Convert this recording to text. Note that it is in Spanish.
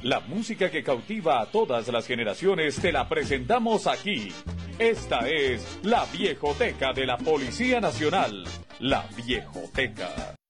La música que cautiva a todas las generaciones te la presentamos aquí. Esta es la Viejoteca de la Policía Nacional. La Viejoteca.